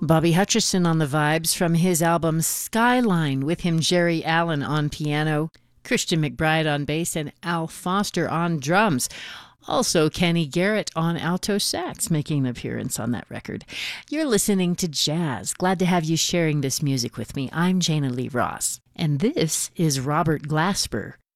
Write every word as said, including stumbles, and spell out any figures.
Bobby Hutcherson on the vibes from his album Skyline, with him Jerry Allen on piano, Christian McBride on bass, and Al Foster on drums. Also, Kenny Garrett on alto sax making an appearance on that record. You're listening to Jazz. Glad to have you sharing this music with me. I'm Jana Lee Ross. And this is Robert Glasper